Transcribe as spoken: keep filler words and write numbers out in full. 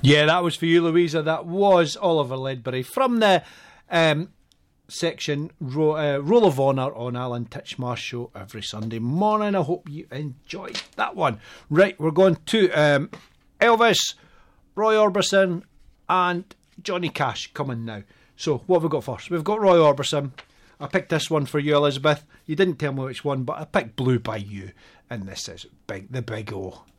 Yeah, that was for you, Louisa. That was Oliver Ledbury from the um, section Ro- uh, Roll of Honour on Alan Titchmarsh show every Sunday morning. I hope you enjoyed that one. Right, we're going to um, Elvis, Roy Orbison and Johnny Cash coming now. So, what have we got first? We've got Roy Orbison. I picked this one for you, Elizabeth. You didn't tell me which one, but I picked Blue by You. And this is big, the Big O.